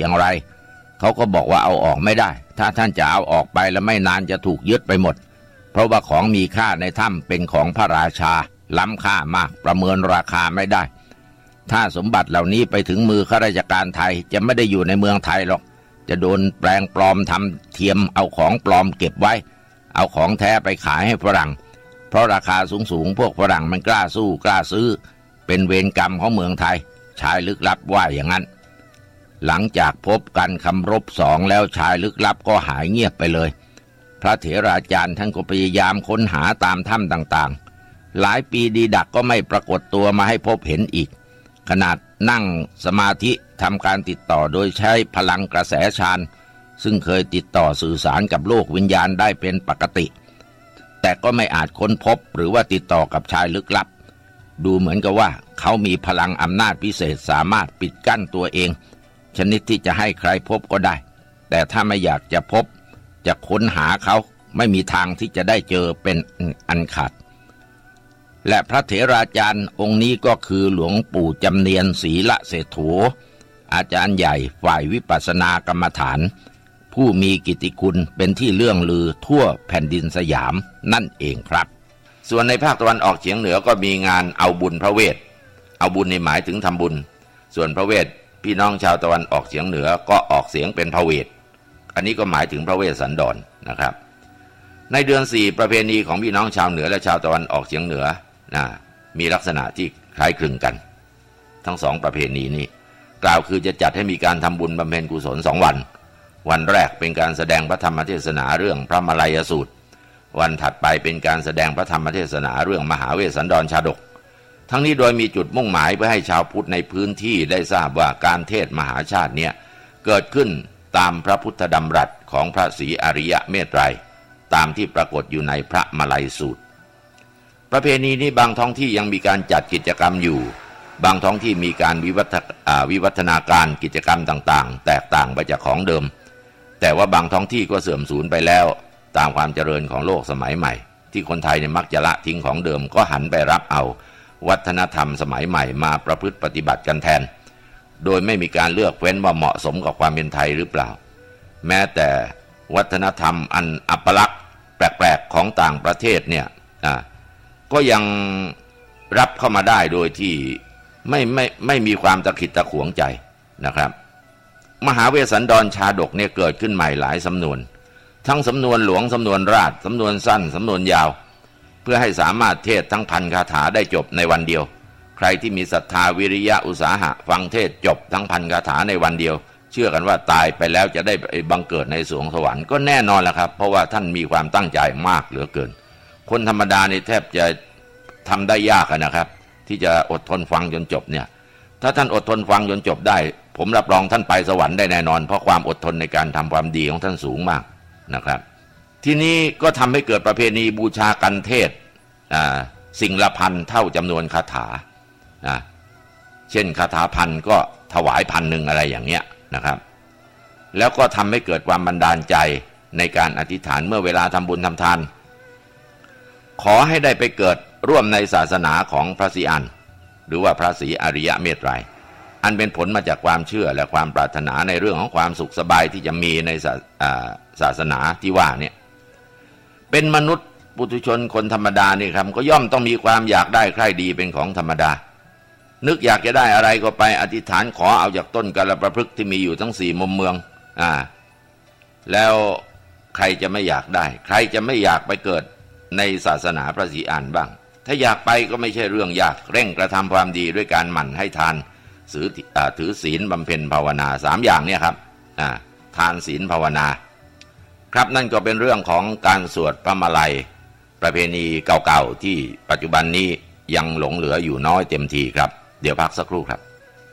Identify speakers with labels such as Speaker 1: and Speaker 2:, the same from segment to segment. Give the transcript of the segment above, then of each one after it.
Speaker 1: อย่างไรเขาก็บอกว่าเอาออกไม่ได้ถ้าท่านจะเอาออกไปแล้วไม่นานจะถูกยึดไปหมดเพราะว่าของมีค่าในถ้ำเป็นของพระราชาล้ำค่ามากประเมินราคาไม่ได้ถ้าสมบัติเหล่านี้ไปถึงมือข้าราชการไทยจะไม่ได้อยู่ในเมืองไทยหรอกจะโดนแปลงปลอมทำเทียมเอาของปลอมเก็บไว้เอาของแท้ไปขายให้ฝรั่งเพราะราคาสูงพวกฝรั่งมันกล้าสู้กล้าซื้อเป็นเวรกรรมของเมืองไทยชายลึกลับว่าอย่างนั้นหลังจากพบกันคำรบสองแล้วชายลึกลับก็หายเงียบไปเลยพระเถราจารย์ท่านก็พยายามค้นหาตามถ้ำต่างๆหลายปีดีดักก็ไม่ปรากฏตัวมาให้พบเห็นอีกขนาดนั่งสมาธิทำการติดต่อโดยใช้พลังกระแสฌานซึ่งเคยติดต่อสื่อสารกับโลกวิญญาณได้เป็นปกติแต่ก็ไม่อาจค้นพบหรือว่าติดต่อกับชายลึกลับดูเหมือนกับว่าเขามีพลังอำนาจพิเศษสามารถปิดกั้นตัวเองชนิดที่จะให้ใครพบก็ได้แต่ถ้าไม่อยากจะพบจะค้นหาเขาไม่มีทางที่จะได้เจอเป็นอันขาดและพระเถราจารย์องค์นี้ก็คือหลวงปู่จำเนียนศรีละเศรษฐูอาจารย์ใหญ่ฝ่ายวิปัสสนากรรมฐานผู้มีกิตติคุณเป็นที่เลื่องลือทั่วแผ่นดินสยามนั่นเองครับส่วนในภาคตะวันออกเฉียงเหนือก็มีงานเอาบุญพระเวทเอาบุญในหมายถึงทำบุญส่วนพระเวทพี่น้องชาวตะวันออกเฉียงเหนือก็ออกเสียงเป็นพระเวทอันนี้ก็หมายถึงพระเวสสันดรนะครับในเดือน 4ประเพณีของพี่น้องชาวเหนือและชาวตะวันออกเฉียงเหนือมีลักษณะที่คล้ายคลึงกันทั้งสองประเพณีนี้กล่าวคือจะจัดให้มีการทำบุญบำเพ็ญกุศล2 วันวันแรกเป็นการแสดงพระธรรมเทศนาเรื่องพระมลายสูตรวันถัดไปเป็นการแสดงพระธรรมเทศนาเรื่องมหาเวสสันดรชาดกทั้งนี้โดยมีจุดมุ่งหมายเพื่อให้ชาวพุทธในพื้นที่ได้ทราบว่าการเทศมหาชาติเนี่ยเกิดขึ้นตามพระพุทธดำรัสของพระศรีอริยเมตไตรตามที่ปรากฏอยู่ในพระมลายสูตรประเพณีนี้บางท้องที่ยังมีการจัดกิจกรรมอยู่บางท้องที่มีการวิวัฒนาการกิจกรรมต่างๆแตกต่างไปจากของเดิมแต่ว่าบางท้องที่ก็เสื่อมสูญไปแล้วตามความเจริญของโลกสมัยใหม่ที่คนไทยเนี่ยมักจะละทิ้งของเดิมก็หันไปรับเอาวัฒนธรรมสมัยใหม่มาประพฤติปฏิบัติกันแทนโดยไม่มีการเลือกเว้นว่าเหมาะสมกับความเป็นไทยหรือเปล่าแม้แต่วัฒนธรรมอันอัปลักษณ์แปลกๆของต่างประเทศเนี่ยก็ยังรับเข้ามาได้โดยที่ไม่มีความตะขิดตะขวงใจนะครับมหาเวสสันดรชาดกเนี่ยเกิดขึ้นใหม่หลายสำนวนทั้งสำนวนหลวงสำนวนราชสำนวนสั้นสำนวนยาวเพื่อให้สามารถเทศทั้งพันคาถาได้จบในวันเดียวใครที่มีศรัทธาวิริยะอุตสาหะฟังเทศจบทั้งพันคาถาในวันเดียวเชื่อกันว่าตายไปแล้วจะได้ไปบังเกิดในสวงสวรรค์ก็แน่นอนแหละครับเพราะว่าท่านมีความตั้งใจมากเหลือเกินคนธรรมดานี่แทบจะทำได้ยากนะครับที่จะอดทนฟังจนจบเนี่ยถ้าท่านอดทนฟังจนจบได้ผมรับรองท่านไปสวรรค์ได้แน่นอนเพราะความอดทนในการทำความดีของท่านสูงมากนะครับที่นี้ก็ทำให้เกิดประเพณีบูชากันเทศสิ่งละพันเท่าจำนวนคาถาเช่นคาถาพันก็ถวาย1,000อะไรอย่างเงี้ยนะครับแล้วก็ทำให้เกิดความบันดาลใจในการอธิษฐานเมื่อเวลาทำบุญทำทานขอให้ได้ไปเกิดร่วมในศาสนาของพระศรีอานหรือว่าพระศรีอริยเมตไตรอันเป็นผลมาจากความเชื่อและความปรารถนาในเรื่องของความสุขสบายที่จะมีในศาสนาที่ว่าเนี่ยเป็นมนุษย์ปุถุชนคนธรรมดานี่ครับก็ย่อมต้องมีความอยากได้ใคร่ดีเป็นของธรรมดานึกอยากจะได้อะไรก็ไปอธิษฐานขอเอาจากต้นกัลปะพฤกษ์ที่มีอยู่ทั้ง4มุมเมืองแล้วใครจะไม่อยากได้ใครจะไม่อยากไปเกิดในศาสนาพระศรีอานบ้างถ้าอยากไปก็ไม่ใช่เรื่องยากเร่งกระทำความดีด้วยการหมั่นให้ทานถือศีลบำเพ็ญภาวนา3อย่างเนี่ยครับทานศีลภาวนาครับนั่นก็เป็นเรื่องของการสวดพระมาลัยประเพณีเก่าๆที่ปัจจุบันนี้ยังหลงเหลืออยู่น้อยเต็มทีครับเดี๋ยวพักสักครู่ครับ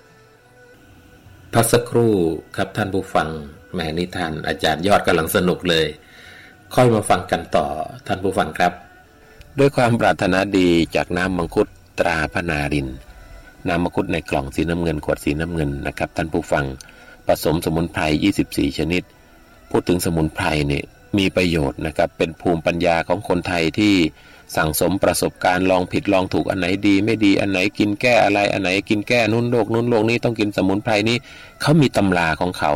Speaker 2: พักสักครู่ครับท่านผู้ฟังแหมนิทานอาจารย์ยอดกำลังสนุกเลยค่อยมาฟังกันต่อท่านผู้ฟังครับด้วยความปรารถนาดีจากน้ำมังคุดตราพนารินน้ำมังคุดในกล่องสีน้ำเงินขวดสีน้ำเงินนะครับท่านผู้ฟังผสมสมุนไพร24ชนิดพูดถึงสมุนไพรเนี่ยมีประโยชน์นะครับเป็นภูมิปัญญาของคนไทยที่สั่งสมประสบการณ์ลองผิดลองถูกอันไหนดีไม่ดีอันไหนกินแก้อะไรอันไหนกินแก้นู้นโรคนี้ต้องกินสมุนไพรนี้เขามีตำราของเขา